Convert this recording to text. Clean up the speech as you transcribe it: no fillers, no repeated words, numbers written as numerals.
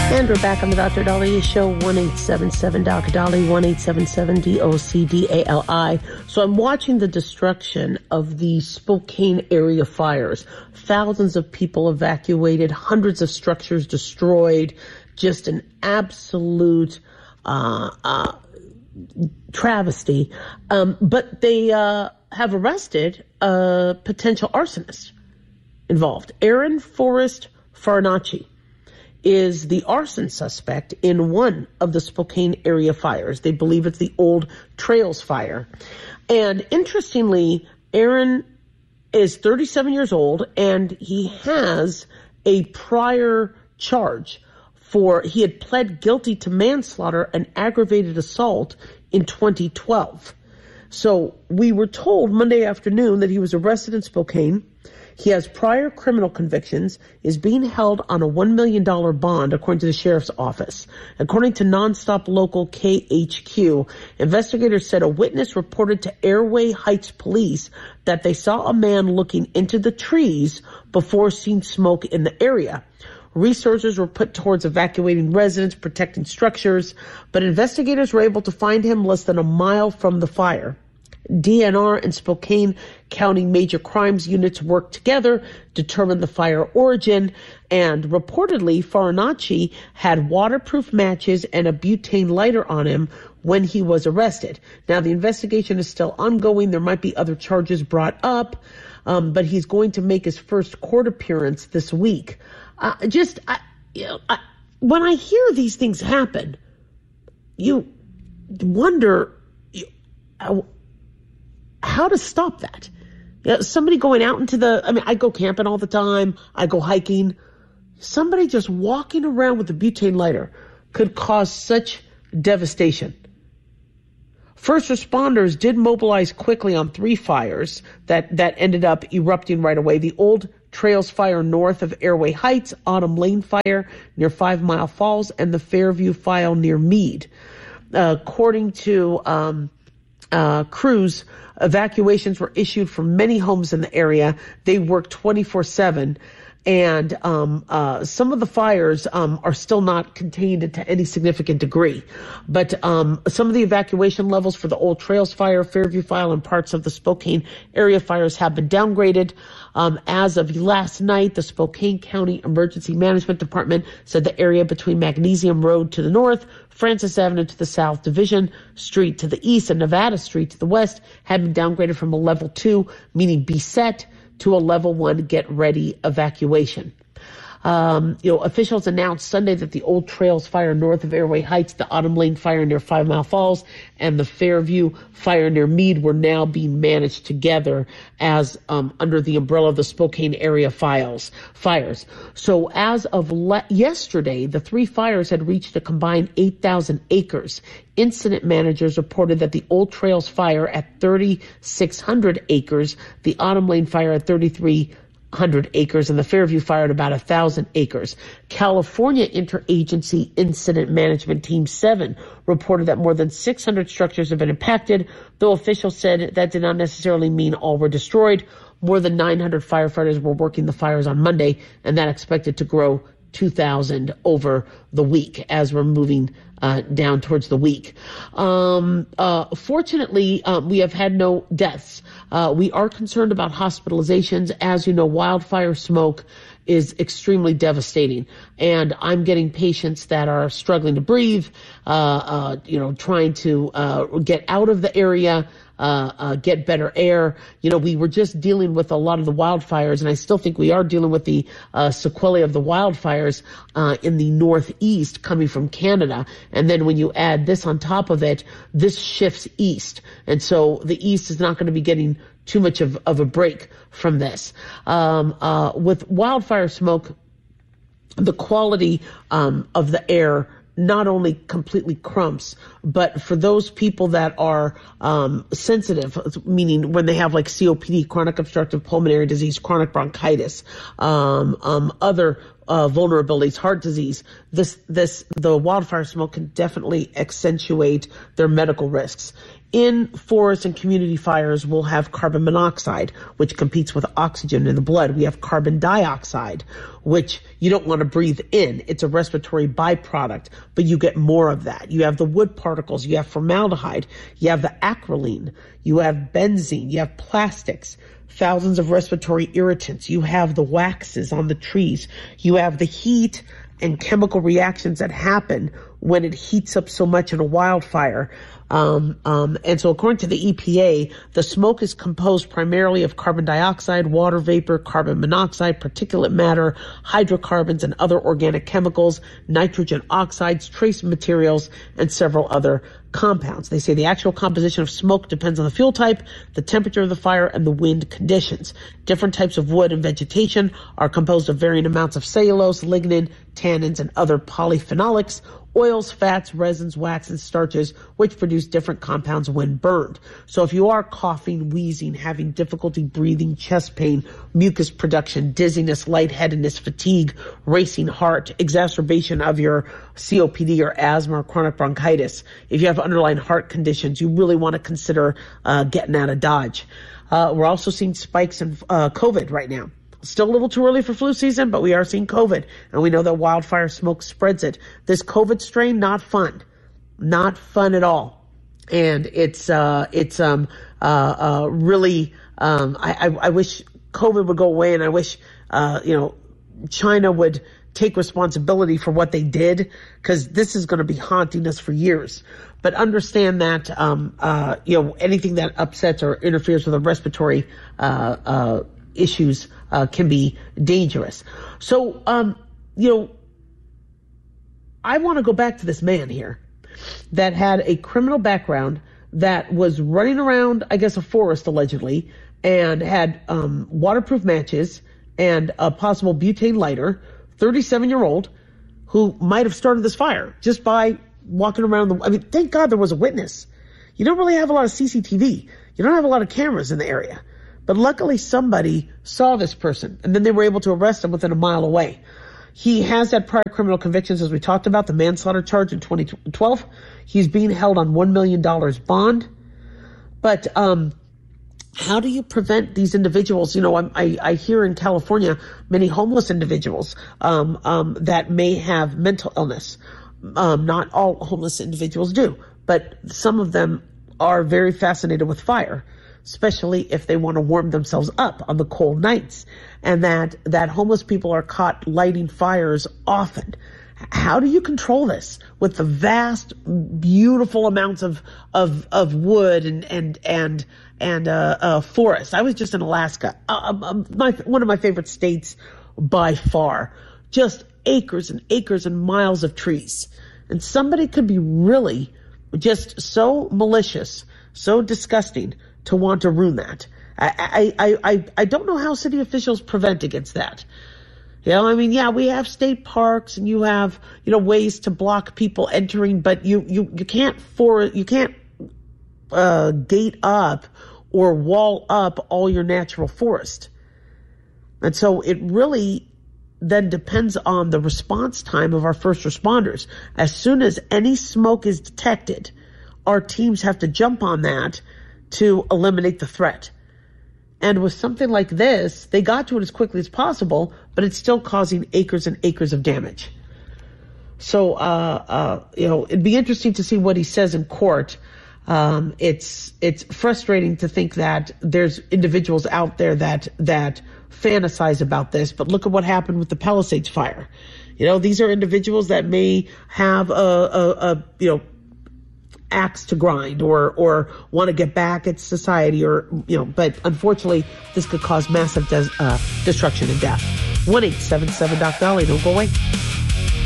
And we're back on the Dr. Dali Show, 1-877-Dr. Dali, 1-877-DOCDALI. So I'm watching the destruction of the Spokane area fires. Thousands of people evacuated, hundreds of structures destroyed, just an absolute travesty. But they have arrested a potential arsonist involved. Aaron Forrest Farinacci is the arson suspect in one of the Spokane area fires. They believe it's the Old Trails fire. And interestingly, Aaron is 37 years old, and he has a prior charge he had pled guilty to manslaughter and aggravated assault in 2012. So we were told Monday afternoon that he was arrested in Spokane. He has prior criminal convictions, is being held on a $1 million bond, according to the sheriff's office. According to Nonstop Local KHQ, investigators said a witness reported to Airway Heights police that they saw a man looking into the trees before seeing smoke in the area. Resources were put towards evacuating residents, protecting structures, but investigators were able to find him less than a mile from the fire. DNR and Spokane County Major Crimes Units worked together, determined the fire origin, and reportedly Farinacci had waterproof matches and a butane lighter on him when he was arrested. Now, the investigation is still ongoing. There might be other charges brought up, but he's going to make his first court appearance this week. When I hear these things happen, you wonder how to stop that. Somebody going out I go camping all the time. I go hiking. Somebody just walking around with a butane lighter could cause such devastation. First responders did mobilize quickly on 3 fires that ended up erupting right away. The Old Trails fire north of Airway Heights, Autumn Lane fire near 5 Mile Falls, and the Fairview fire near Meade. According to crews, evacuations were issued from many homes in the area. They worked 24/7. And some of the fires are still not contained to any significant degree. But some of the evacuation levels for the Old Trails fire, Fairview fire, and parts of the Spokane area fires have been downgraded. As of last night, the Spokane County Emergency Management Department said the area between Magnesium Road to the north, Francis Avenue to the south, Division Street to the east, and Nevada Street to the west had been downgraded from a level 2, meaning be set, to a level 1 get ready evacuation. Officials announced Sunday that the Old Trails fire north of Airway Heights, the Autumn Lane fire near 5 Mile Falls, and the Fairview fire near Meade were now being managed together as under the umbrella of the Spokane area fires. So as of yesterday, the 3 fires had reached a combined 8,000 acres. Incident managers reported that the Old Trails fire at 3,600 acres, the Autumn Lane fire at 3,300 acres, and the Fairview fire at about 1,000 acres. California Interagency Incident Management Team 7 reported that more than 600 structures have been impacted, though officials said that did not necessarily mean all were destroyed. More than 900 firefighters were working the fires on Monday, and that expected to grow 2,000 over the week as we're moving down towards the week. Fortunately, we have had no deaths. We are concerned about hospitalizations. As you know, wildfire smoke is extremely devastating. And I'm getting patients that are struggling to breathe, trying to get out of the area, get better air. We were just dealing with a lot of the wildfires, and I still think we are dealing with the sequelae of the wildfires in the northeast coming from Canada. And then when you add this on top of it, this shifts east. And so the east is not going to be getting too much of a break from this. With wildfire smoke, the quality of the air not only completely crumps, but for those people that are sensitive, meaning when they have like COPD, chronic obstructive pulmonary disease, chronic bronchitis, other vulnerabilities, heart disease. The wildfire smoke can definitely accentuate their medical risks. In forest and community fires, we'll have carbon monoxide, which competes with oxygen in the blood. We have carbon dioxide, which you don't want to breathe in. It's a respiratory byproduct, but you get more of that. You have the wood particles. You have formaldehyde. You have the acrolein. You have benzene. You have plastics. Thousands of respiratory irritants. You have the waxes on the trees. You have the heat and chemical reactions that happen when it heats up so much in a wildfire. And so according to the EPA, the smoke is composed primarily of carbon dioxide, water vapor, carbon monoxide, particulate matter, hydrocarbons, and other organic chemicals, nitrogen oxides, trace materials, and several other compounds. They say the actual composition of smoke depends on the fuel type, the temperature of the fire, and the wind conditions. Different types of wood and vegetation are composed of varying amounts of cellulose, lignin, tannins, and other polyphenolics, oils, fats, resins, wax, and starches, which produce different compounds when burned. So if you are coughing, wheezing, having difficulty breathing, chest pain, mucus production, dizziness, lightheadedness, fatigue, racing heart, exacerbation of your COPD or asthma or chronic bronchitis, if you have underlying heart conditions, you really want to consider getting out of Dodge. We're also seeing spikes in COVID right now. Still a little too early for flu season, but we are seeing COVID, and we know that wildfire smoke spreads it. This COVID strain, not fun at all. And it's really, I wish COVID would go away, and I wish, China would take responsibility for what they did, because this is going to be haunting us for years. But understand that, anything that upsets or interferes with the respiratory, issues can be dangerous. So, I want to go back to this man here that had a criminal background, that was running around, I guess, a forest allegedly, and had waterproof matches and a possible butane lighter, 37-year-old, who might have started this fire just by walking around thank God there was a witness. You don't really have a lot of CCTV. You don't have a lot of cameras in the area. But luckily somebody saw this person, and then they were able to arrest him within a mile away. He has had prior criminal convictions, as we talked about, the manslaughter charge in 2012. He's being held on $1 million bond. But how do you prevent these individuals? I hear in California many homeless individuals that may have mental illness. Not all homeless individuals do, but some of them are very fascinated with fire, especially if they want to warm themselves up on the cold nights, and that homeless people are caught lighting fires often. How do you control this with the vast, beautiful amounts of wood and forest? I was just in Alaska, one of my favorite states by far. Just acres and acres and miles of trees, and somebody could be really just so malicious, so disgusting to want to ruin that. I don't know how city officials prevent against that. We have state parks, and you have, ways to block people entering, but you can't gate up or wall up all your natural forest. And so it really then depends on the response time of our first responders. As soon as any smoke is detected, our teams have to jump on that to eliminate the threat. And with something like this, they got to it as quickly as possible, but it's still causing acres and acres of damage. So, it'd be interesting to see what he says in court. It's frustrating to think that there's individuals out there that fantasize about this, but look at what happened with the Palisades fire. These are individuals that may have a axe to grind or want to get back at society, but unfortunately this could cause massive destruction and death. 1-877-DOC-DOLLY. Don't go away.